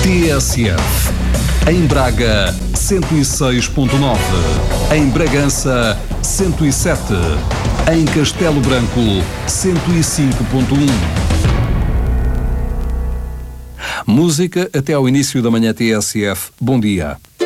TSF. Em Braga, 106.9. Em Bragança, 107. Em Castelo Branco, 105.1. Música até ao início da manhã TSF. Bom dia.